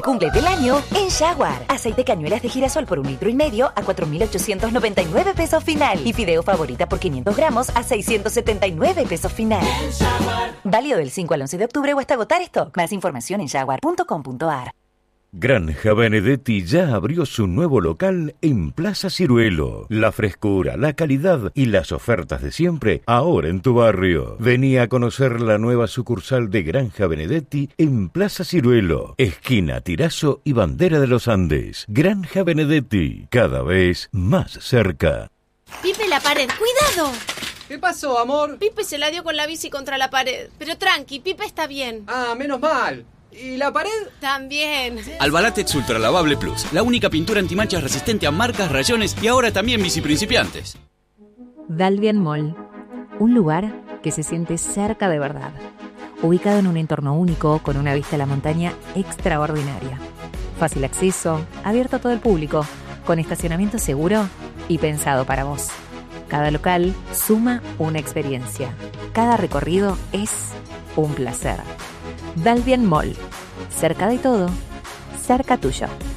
cumple del año en Jaguar. Aceite cañuelas de girasol por 1,5 litros a 4.899 pesos final. Y fideo favorita por 500 gramos a 679 pesos final. Válido del 5 al 11 de octubre o hasta agotar stock. Más información en jaguar.com.ar. Granja Benedetti ya abrió su nuevo local en Plaza Ciruelo. La frescura, la calidad y las ofertas de siempre ahora en tu barrio. Vení a conocer la nueva sucursal de Granja Benedetti en Plaza Ciruelo, esquina Tirazo y Bandera de los Andes. Granja Benedetti, cada vez más cerca. Pipe, la pared, ¡cuidado! ¿Qué pasó, amor? Pipe se la dio con la bici contra la pared. Pero tranqui, Pipe está bien. Ah, menos mal. ¿Y la pared? También. Albalatex Ultra Lavable Plus, la única pintura antimanchas resistente a marcas, rayones y ahora también bici principiantes. Dalvian Mall, un lugar que se siente cerca de verdad, ubicado en un entorno único con una vista a la montaña extraordinaria. Fácil acceso, abierto a todo el público, con estacionamiento seguro y pensado para vos. Cada local suma una experiencia. Cada recorrido es un placer. Dalvian Mall. Cerca de todo, cerca tuyo.